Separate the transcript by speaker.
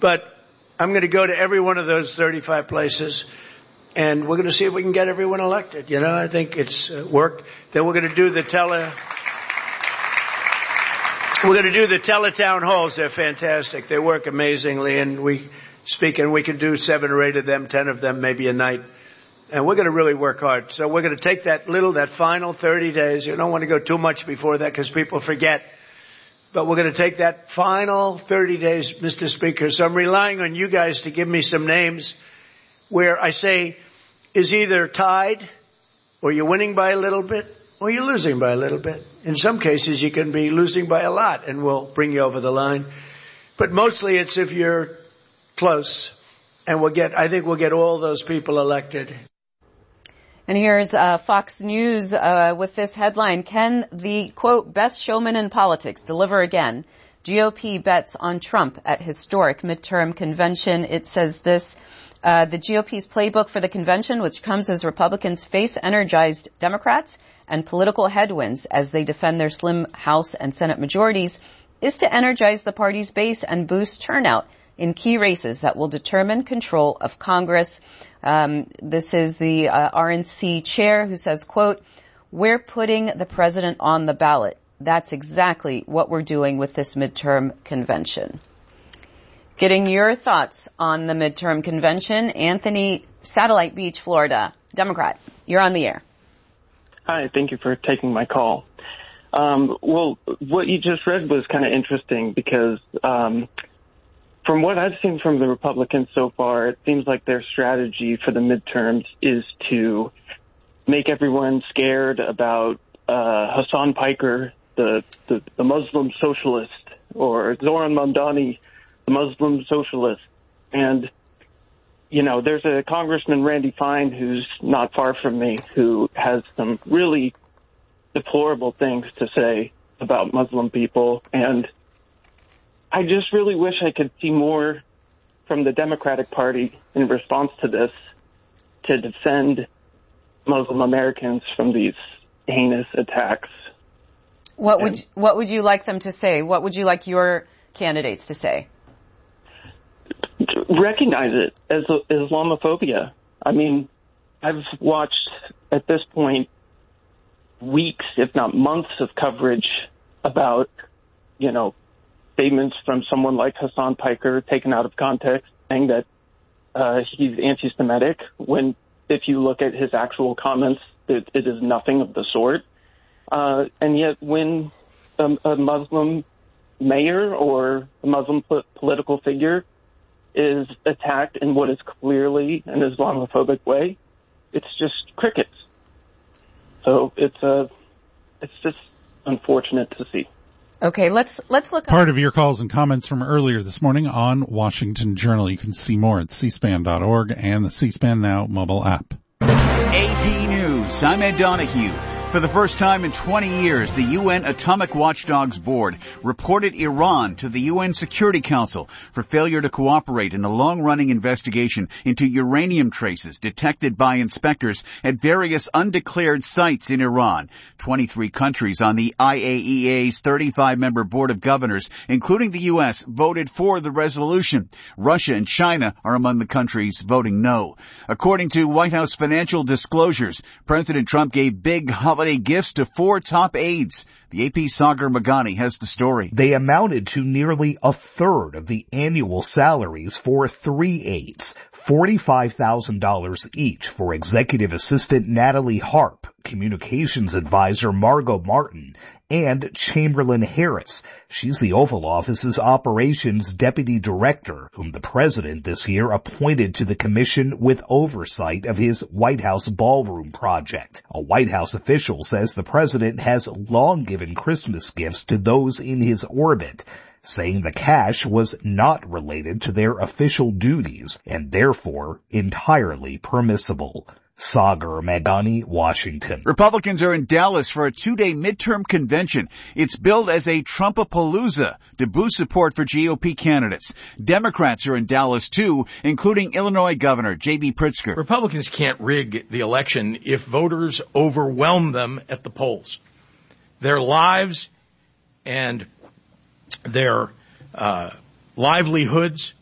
Speaker 1: But I'm going to go to every one of those 35 places, and we're going to see if we can get everyone elected. You know, I think it's worked. Then we're going to do the teletown halls. They're fantastic. They work amazingly, and we can do 7 or 8 of them, 10 of them, maybe a night. And we're going to really work hard. So we're going to take that final 30 days. You don't want to go too much before that because people forget. But we're going to take that final 30 days, Mr. Speaker. So I'm relying on you guys to give me some names where I say is either tied or you're winning by a little bit or you're losing by a little bit. In some cases, you can be losing by a lot and we'll bring you over the line. But mostly it's if you're close. And I think we'll get all those people elected.
Speaker 2: And here's Fox News with this headline. Can the, quote, best showman in politics deliver again? GOP bets on Trump at historic midterm convention. It says this, the GOP's playbook for the convention, which comes as Republicans face energized Democrats and political headwinds as they defend their slim House and Senate majorities, is to energize the party's base and boost turnout in key races that will determine control of Congress. This is the RNC chair who says, quote, we're putting the president on the ballot. That's exactly what we're doing with this midterm convention. Getting your thoughts on the midterm convention, Anthony, Satellite Beach, Florida, Democrat. You're on the air.
Speaker 3: Hi, thank you for taking my call. Well, what you just read was kind of interesting because from what I've seen from the Republicans so far, it seems like their strategy for the midterms is to make everyone scared about Hassan Piker, the Muslim socialist, or Zoran Mamdani, the Muslim socialist. And, you know, there's a Congressman, Randy Fine, who's not far from me, who has some really deplorable things to say about Muslim people. And I just really wish I could see more from the Democratic Party in response to this to defend Muslim Americans from these heinous attacks.
Speaker 2: What would you like them to say? What would you like your candidates to say?
Speaker 3: Recognize it as Islamophobia. I mean, I've watched at this point weeks, if not months, of coverage about, you know, statements from someone like Hassan Piker taken out of context saying that he's anti-Semitic when, if you look at his actual comments, it is nothing of the sort. And yet when a Muslim mayor or a Muslim political figure is attacked in what is clearly an Islamophobic way, it's just crickets. So it's just unfortunate to see.
Speaker 2: Okay, let's look.
Speaker 4: Part of your calls and comments from earlier this morning on Washington Journal. You can see more at cspan.org and the C-SPAN Now mobile app.
Speaker 5: AP News, I'm Ed Donahue. For the first time in 20 years, the UN Atomic Watchdogs Board reported Iran to the UN Security Council for failure to cooperate in a long-running investigation into uranium traces detected by inspectors at various undeclared sites in Iran. 23 countries on the IAEA's 35-member Board of Governors, including the U.S., voted for the resolution. Russia and China are among the countries voting no. According to White House financial disclosures, President Trump gave big holiday gifts to 4 top aides. The AP's Sagar Meghani has the story.
Speaker 6: They amounted to nearly a third of the annual salaries for 3 aides, $45,000 each for Executive Assistant Natalie Harp, Communications Advisor Margot Martin, and Chamberlain Harris. She's the Oval Office's Operations Deputy Director, whom the President this year appointed to the commission with oversight of his White House ballroom project. A White House official says the President has long given Christmas gifts to those in his orbit, saying the cash was not related to their official duties and therefore entirely permissible. Sagar Meghani, Washington.
Speaker 5: Republicans are in Dallas for a 2-day midterm convention. It's billed as a Trumpapalooza to boost support for GOP candidates. Democrats are in Dallas, too, including Illinois Governor J.B. Pritzker.
Speaker 7: Republicans can't rig the election if voters overwhelm them at the polls. Their lives and their livelihoods